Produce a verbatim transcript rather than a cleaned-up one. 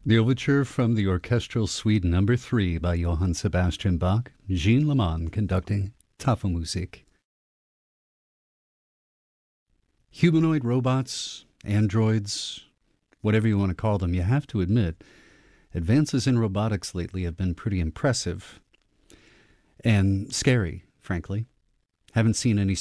The overture from the Orchestral Suite Number Three by Johann Sebastian Bach, Jean Leman conducting Tafelmusik. Humanoid robots, androids, whatever you want to call them, you have to admit, advances in robotics lately have been pretty impressive and scary, frankly. Haven't seen any